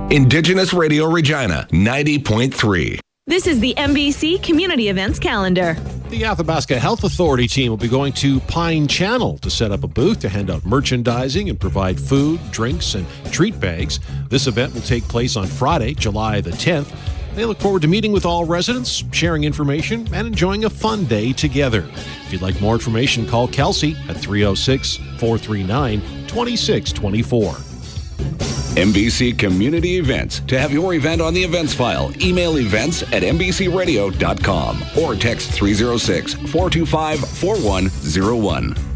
Indigenous Radio Regina, 90.3. This is the MBC Community Events Calendar. The Athabasca Health Authority team will be going to Pine Channel to set up a booth to hand out merchandising and provide food, drinks, and treat bags. This event will take place on Friday, July the 10th. They look forward to meeting with all residents, sharing information, and enjoying a fun day together. If you'd like more information, call Kelsey at 306-439-2624. MBC Community Events. To have your event on the events file, email events@mbcradio.com or text 306-425-4101.